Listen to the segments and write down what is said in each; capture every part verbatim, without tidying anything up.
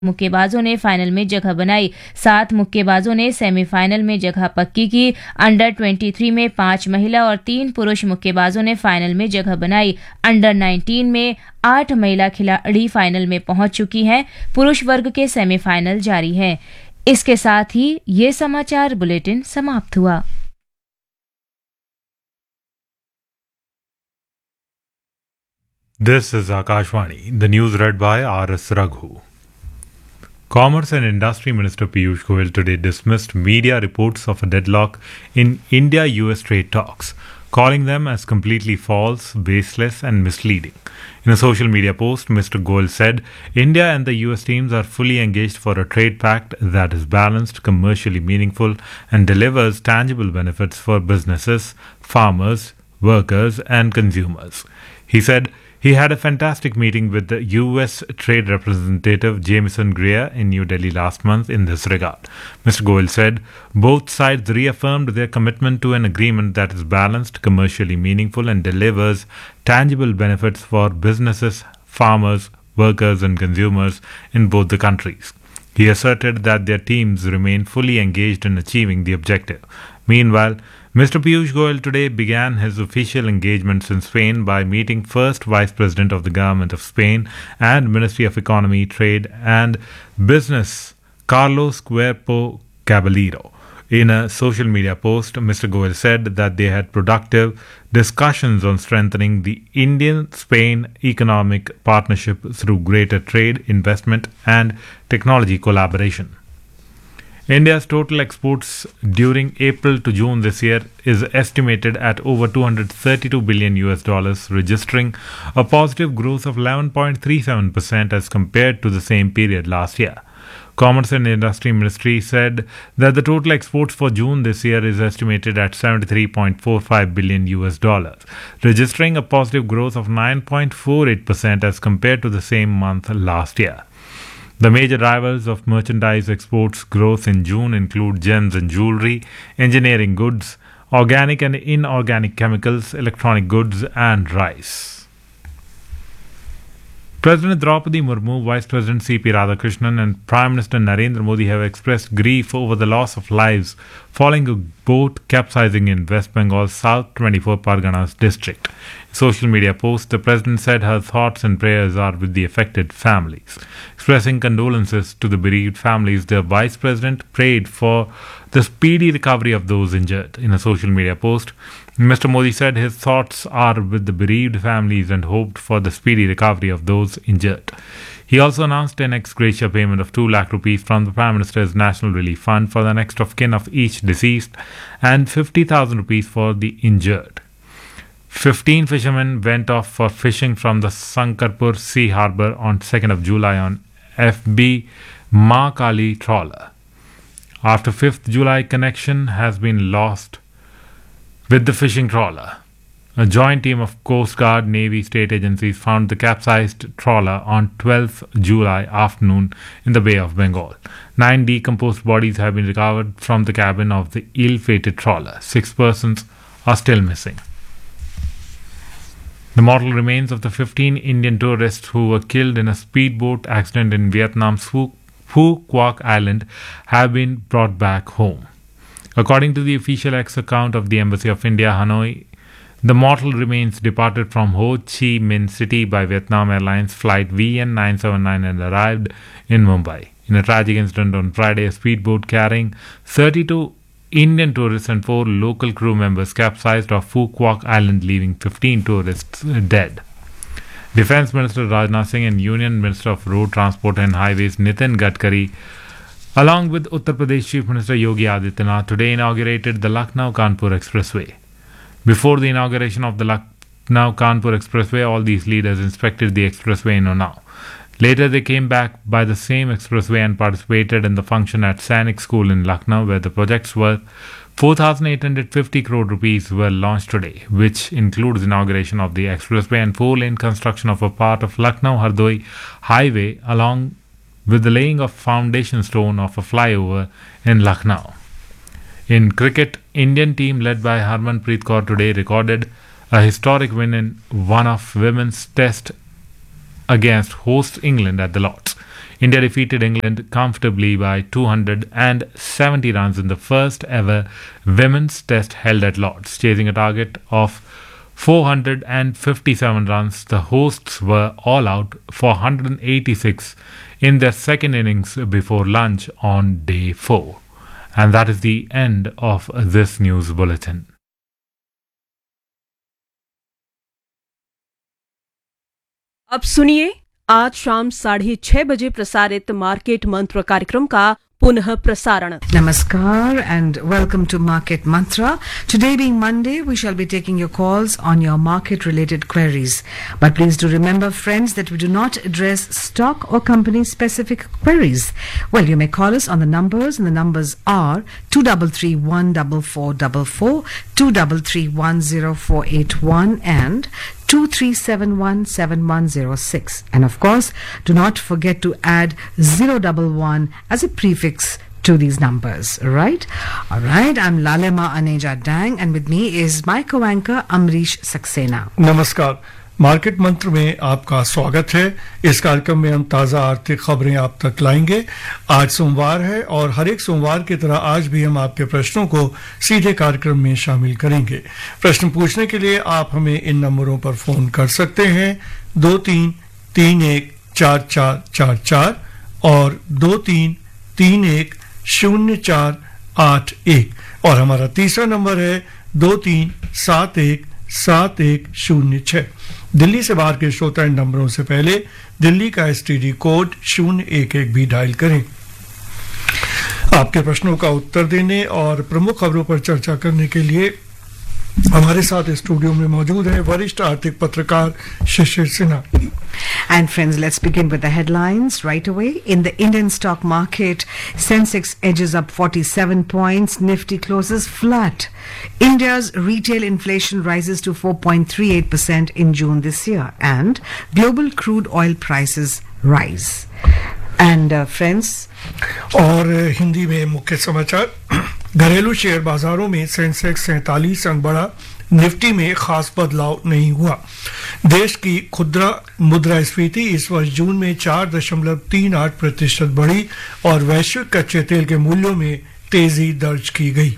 मुक्केबाजों ने फाइनल में जगह बनाई। सात मुक्केबाजों ने सेमीफाइनल में जगह पक्की की। अंडर तेईस में पांच महिला और तीन पुरुष मुक्केबाजों ने फाइनल में जगह बनाई। अंडर उन्नीस में आठ महिला खिलाड़ी फाइनल में पहुंच चुकी हैं। पुरुष वर्ग के सेमीफाइनल जारी हैं। इसके साथ ही ये समाचार बुलेटिन समाप्त हुआ। This is Akashvani. The news read by R S Raghu. Commerce and Industry Minister Piyush Goyal today dismissed media reports of a deadlock in India-U S trade talks, calling them as completely false, baseless and misleading. In a social media post, Mister Goyal said, India and the U S teams are fully engaged for a trade pact that is balanced, commercially meaningful and delivers tangible benefits for businesses, farmers, workers and consumers. He said, he had a fantastic meeting with the U S Trade Representative Jameson Greer in New Delhi last month in this regard. Mister Goyal said both sides reaffirmed their commitment to an agreement that is balanced, commercially meaningful and delivers tangible benefits for businesses, farmers, workers and consumers in both the countries. He asserted that their teams remain fully engaged in achieving the objective. Meanwhile, Mister Piyush Goyal today began his official engagements in Spain by meeting first Vice President of the Government of Spain and Ministry of Economy, Trade and Business, Carlos Cuerpo Caballero. In a social media post, Mister Goyal said that they had productive discussions on strengthening the Indian-Spain economic partnership through greater trade, investment and technology collaboration. India's total exports during April to June this year is estimated at over two hundred thirty-two billion U S dollars, registering a positive growth of eleven point three seven percent as compared to the same period last year. Commerce and Industry Ministry said that the total exports for June this year is estimated at seventy-three point four five billion U S dollars, registering a positive growth of nine point four eight percent as compared to the same month last year. The major drivers of merchandise exports growth in June include gems and jewelry, engineering goods, organic and inorganic chemicals, electronic goods, and rice. President Draupadi Murmu, Vice President C P Radhakrishnan, and Prime Minister Narendra Modi have expressed grief over the loss of lives following a boat capsizing in West Bengal's South twenty-four Parganas district. In a social media post, the President said her thoughts and prayers are with the affected families. Expressing condolences to the bereaved families, the Vice President prayed for the speedy recovery of those injured. In a social media post, Mister Modi said his thoughts are with the bereaved families and hoped for the speedy recovery of those injured. He also announced an ex gratia payment of two lakh rupees from the Prime Minister's National Relief Fund for the next of kin of each deceased and fifty thousand rupees for the injured. Fifteen fishermen went off for fishing from the Sankarpur Sea Harbour on second of July on F B Ma Kali trawler. After fifth of July, connection has been lost with the fishing trawler. A joint team of Coast Guard, Navy, state agencies found the capsized trawler on twelfth of July afternoon in the Bay of Bengal. Nine decomposed bodies have been recovered from the cabin of the ill-fated trawler. Six persons are still missing. The mortal remains of the fifteen Indian tourists who were killed in a speedboat accident in Vietnam's Phu, Phu Quoc Island have been brought back home. According to the official X account of the Embassy of India, Hanoi, the mortal remains departed from Ho Chi Minh City by Vietnam Airlines flight V N nine seven nine and arrived in Mumbai. In a tragic incident on Friday, a speedboat carrying thirty-two Indian tourists and four local crew members capsized off Phu Quoc Island, leaving fifteen tourists dead. Defence Minister Rajnath Singh and Union Minister of Road Transport and Highways Nitin Gadkari, along with Uttar Pradesh Chief Minister Yogi Adityanath, today inaugurated the Lucknow-Kanpur Expressway. Before the inauguration of the Lucknow-Kanpur Expressway, all these leaders inspected the expressway in Unnao. Later, they came back by the same expressway and participated in the function at Sainik School in Lucknow, where the project's worth four thousand eight hundred fifty crore rupees were launched today, which includes inauguration of the expressway and four-lane construction of a part of Lucknow-Hardoi highway, along with the laying of foundation stone of a flyover in Lucknow. In cricket, Indian team led by Harmanpreet Kaur today recorded a historic win in one of women's test against host England at the Lords. India defeated England comfortably by two hundred seventy runs in the first ever women's test held at Lord's. Chasing a target of four hundred fifty-seven runs, the hosts were all out for one hundred eighty-six in their second innings before lunch on day four. And that is the end of this news bulletin. अब सुनिए आज शाम साढ़े छह बजे प्रसारित market मंत्र कार्यक्रम का पुनः प्रसारण. Namaskar and welcome to Market Mantra. Today being Monday, we shall be taking your calls on your market related queries. But please do remember, friends, that we do not address stock or company specific queries. Well, you may call us on the numbers, and the numbers are two three three one four four four four, two three three one zero four eight one and two three seven one seven one zero six. And of course, do not forget to add zero one one as a prefix to these numbers, right? All right, I'm Lalema Aneja Dang, and with me is my co-anchor Amrish Saxena. नमस्कार, market मंत्र में आपका स्वागत है. इस कार्यक्रम में हम ताज़ा आर्थिक खबरें आप तक लाएंगे. आज सोमवार है और हर एक सोमवार की तरह आज भी हम आपके प्रश्नों को सीधे कार्यक्रम में शामिल करेंगे. प्रश्न पूछने के लिए आप हमें इन नंबरों पर फोन कर सकते हैं दो तीन तीन एक चार चार चार चार और दो तीन तीन एक शून्य चार आठ एक, और हमारा तीसरा नंबर है दो तीन सात एक सात एक शून्य छह. दिल्ली से बाहर के श्रोता इन नंबरों से पहले दिल्ली का एसटीडी कोड शून्य एक एक भी डायल करें. आपके प्रश्नों का उत्तर देने और प्रमुख खबरों पर चर्चा करने के लिए हमारे साथ स्टूडियो में मौजूद है वरिष्ठ आर्थिक पत्रकार Shishir Sinha. And friends, let's begin with the headlines right away. In the Indian stock market, Sensex edges up forty-seven points, Nifty closes flat. India's retail inflation rises to four point three eight percent in June this year, and global crude oil prices rise. And uh, friends, और हिंदी में मुख्य समाचार. घरेलू share बाजारों में Sensex सैंतालीस अंक बढ़ा, निफ्टी में खास बदलाव नहीं हुआ. देश की खुदरा मुद्रास्फीति इस वर्ष जून में चार दशमलव तीन आठ प्रतिशत बढ़ी और वैश्विक कच्चे तेल के मूल्यों में तेजी दर्ज की गई.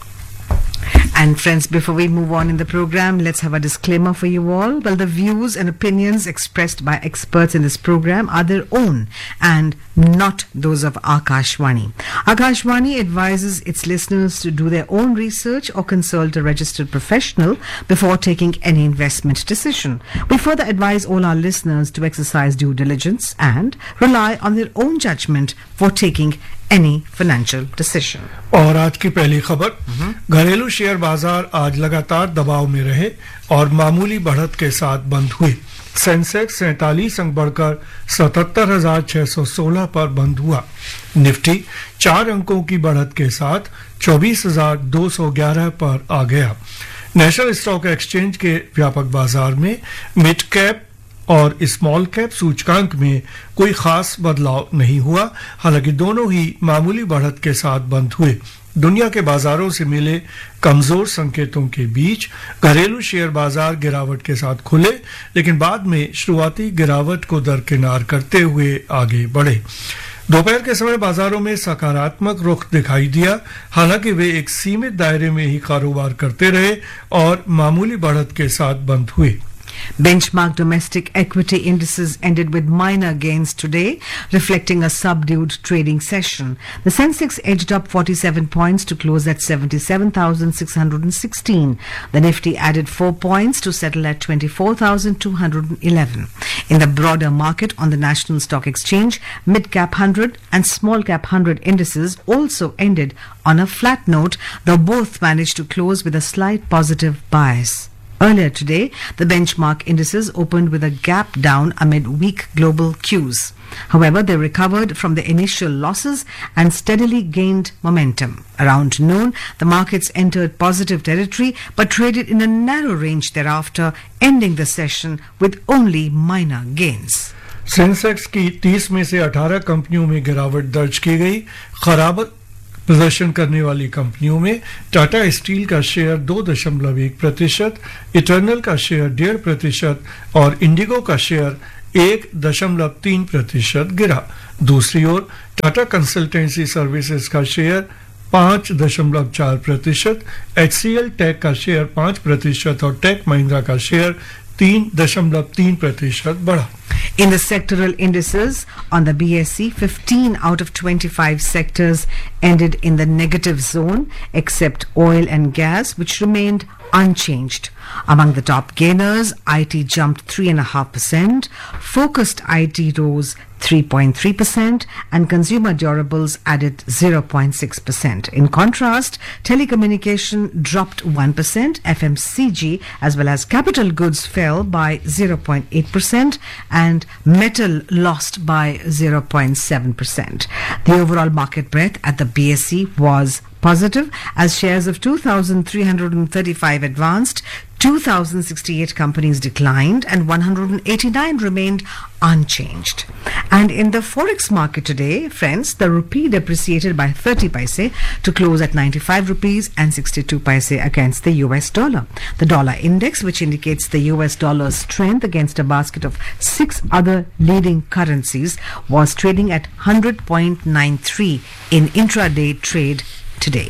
And friends, before we move on in the program, let's have a disclaimer for you all. Well, the views and opinions expressed by experts in this program are their own and not those of Akashvani. Akashvani advises its listeners to do their own research or consult a registered professional before taking any investment decision. We further advise all our listeners to exercise due diligence and rely on their own judgment for taking any financial decision. और आज की पहली खबर, घरेलू share बाजार आज लगातार दबाव में रहे और मामूली बढ़त के साथ बंद हुए. सेंसेक्स सैंतालीस अंक बढ़कर सतहत्तर हजार छह सौ सोलह पर बंद हुआ. निफ्टी चार अंकों की बढ़त के साथ चौबीस हजार दो सौ ग्यारह पर आ गया. नेशनल स्टॉक एक्सचेंज के व्यापक बाजार में मिड कैप और स्मॉल कैप सूचकांक में कोई खास बदलाव नहीं हुआ, हालांकि दोनों ही मामूली बढ़त के साथ बंद हुए. दुनिया के बाजारों से मिले कमजोर संकेतों के बीच घरेलू शेयर बाजार गिरावट के साथ खुले, लेकिन बाद में शुरुआती गिरावट को दरकिनार करते हुए आगे बढ़े. दोपहर के समय बाजारों में सकारात्मक रुख दिखाई दिया, हालांकि वे एक सीमित दायरे में ही कारोबार करते रहे और मामूली बढ़त के साथ बंद हुए. Benchmark domestic equity indices ended with minor gains today, reflecting a subdued trading session. The Sensex edged up forty-seven points to close at seventy-seven thousand six hundred sixteen. The Nifty added four points to settle at twenty-four thousand two hundred eleven. In the broader market on the National Stock Exchange, mid-cap one hundred and small-cap one hundred indices also ended on a flat note, though both managed to close with a slight positive bias. Earlier today, the benchmark indices opened with a gap down amid weak global cues. However, they recovered from the initial losses and steadily gained momentum. Around noon, the markets entered positive territory but traded in a narrow range thereafter, ending the session with only minor gains. Sensex की तीस में से अठारह कंपनियों में गिरावट दर्ज की गई. खराब प्रदर्शन करने वाली कंपनियों में टाटा स्टील का शेयर दो दशमलव एक प्रतिशत, इटर्नल का शेयर डेढ़ प्रतिशत और इंडिगो का शेयर एक दशमलव तीन प्रतिशत गिरा। दूसरी ओर टाटा कंसल्टेंसी सर्विसेज का शेयर पांच दशमलव चार प्रतिशत, एचसीएल टेक का शेयर पांच प्रतिशत और टेक महिंद्रा का शेयर तीन दशमलव तीन प्रतिशत बढ़ा। In the sectoral indices on the B S E, fifteen out of twenty-five sectors ended in the negative zone, except oil and gas, which remained unchanged. Among the top gainers, I T jumped three point five percent, focused I T rose three point three percent, and consumer durables added zero point six percent. In contrast, telecommunication dropped one percent, F M C G as well as capital goods fell by zero point eight percent, and metal lost by zero point seven percent. The overall market breadth at the B S E was positive as shares of two thousand three hundred thirty-five advanced, two thousand sixty-eight companies declined, and one hundred eighty-nine remained unchanged. And in the forex market today, friends, the rupee depreciated by thirty paise to close at ninety-five rupees and sixty-two paise against the U S dollar. The dollar index, which indicates the U S dollar's strength against a basket of six other leading currencies, was trading at one hundred point nine three in intraday trade today.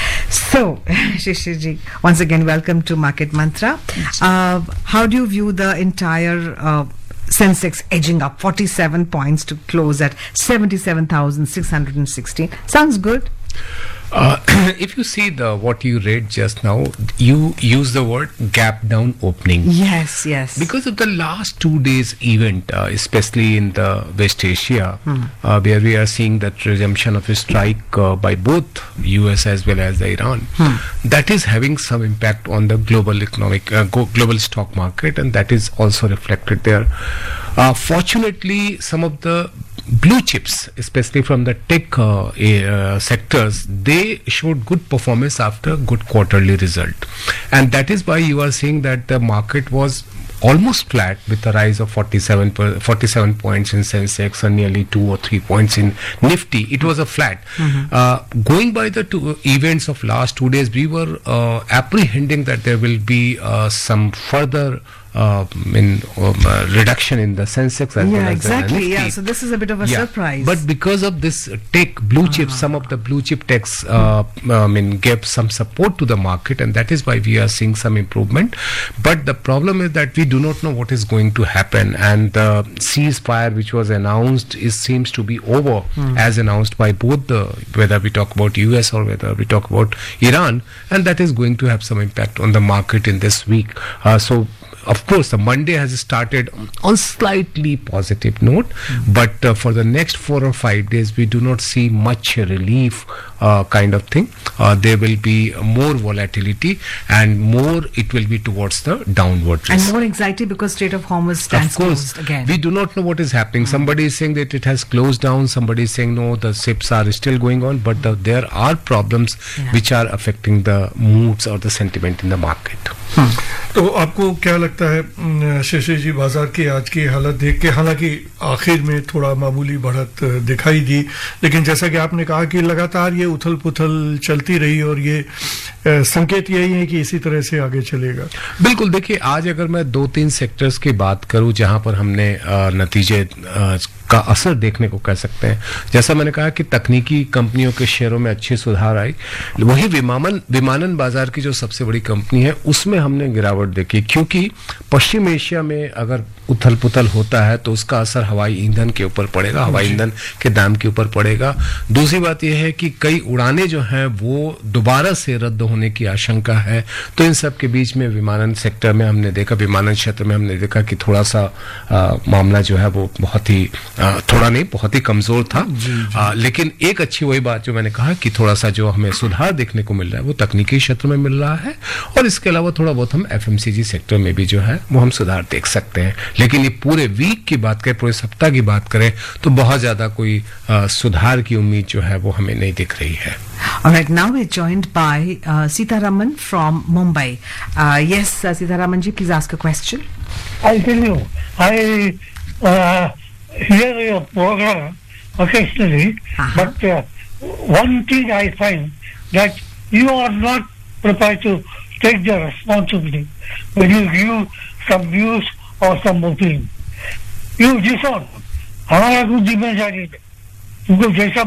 So, Shishirji, once again, welcome to Market Mantra. Uh, how do you view the entire uh, Sensex edging up forty-seven points to close at seventy-seven thousand six hundred sixteen? Sounds good. Uh, if you see the what you read just now, you use the word gap down opening. Yes, yes. Because of the last two days event, uh, especially in the West Asia, Hmm. uh, where we are seeing that resumption of a strike uh, by both U S as well as the Iran, Hmm. that is having some impact on the global economic, uh, go- global stock market, and that is also reflected there. Uh, fortunately, some of the blue chips, especially from the tech uh, uh, sectors, they showed good performance after good quarterly result, and that is why you are seeing that the market was almost flat with a rise of forty-seven, per, forty-seven points in Sensex and nearly two or three points in Nifty. It was a flat. Mm-hmm. Uh, going by the two events of last two days, we were uh, apprehending that there will be uh, some further uh, in um, uh, reduction in the Sensex as Yeah, well as exactly. the Nifty. Yeah, so this is a bit of a Yeah, surprise. but because of this tech blue chips, some of the blue chip techs, uh, I mean, gave some support to the market, and that is why we are seeing some improvement. But the problem is that we do not know what is going to happen, and the ceasefire which was announced is seems to be over, as announced by both the, whether we talk about U S or whether we talk about Iran, and that is going to have some impact on the market in this week. Uh, so. Of course, the Monday has started on slightly positive note, but uh, for the next four or five days, we do not see much relief uh, kind of thing. Uh, there will be more volatility, and more it will be towards the downward risk. And more anxiety because Strait of Hormuz stands Of course, closed again. we do not know what is happening. Somebody is saying that it has closed down. Somebody is saying no, the ships are still going on. But the, there are problems Yeah. which are affecting the moods or the sentiment in the market. तो आपको क्या लगता है अम, शशि जी, बाजार की आज की हालत देख के, हालांकि आखिर में थोड़ा मामूली बढ़त दिखाई दी, लेकिन जैसा कि आपने कहा कि लगातार ये उथल पुथल चलती रही और ये अ, संकेत यही है कि इसी तरह से आगे चलेगा। बिल्कुल, देखिए आज अगर मैं दो तीन सेक्टर्स की बात करूं जहां पर हमने अ, नतीजे अ, का असर देखने को कह सकते हैं, जैसा मैंने कहा कि तकनीकी कंपनियों के शेयरों में अच्छी सुधार आई, वही विमानन विमानन बाजार की जो सबसे बड़ी कंपनी है उसमें हमने गिरावट देखी, क्योंकि पश्चिम एशिया में अगर उथल पुथल होता है तो उसका असर हवाई ईंधन के ऊपर पड़ेगा, हवाई ईंधन के दाम के ऊपर पड़ेगा। दूसरी बात यह है कि कई उड़ानें जो हैं वो दोबारा से रद्द होने की आशंका है, तो इन सब के बीच में विमानन सेक्टर में हमने देखा, विमानन क्षेत्र में हमने देखा कि थोड़ा सा आ, मामला जो है वो बहुत ही आ, थोड़ा नहीं बहुत ही कमजोर था। आ, लेकिन एक अच्छी वही बात जो मैंने कहा कि थोड़ा सा जो हमें सुधार देखने को मिल रहा है वो तकनीकी क्षेत्र में मिल रहा है, और इसके अलावा थोड़ा बहुत हम एफएमसीजी सेक्टर में भी जो है वो हम सुधार देख सकते हैं। लेकिन ये पूरे वीक की बात करें, पूरे सप्ताह की बात करें तो बहुत ज्यादा कोई आ, सुधार की उम्मीद जो है वो हमें नहीं दिख रही है। All right, now we're joined by uh, Sitaraman from Mumbai. Uh, yes, uh, Sitaraman ji, please ask a question. I'll tell you, I uh, hear your program occasionally, Uh-huh. but uh, one thing I find that you are not prepared to take the responsibility when you give some news or some opinion. You जिस और हमारा कुछ जिम्मेदारी है, तुमको जैसा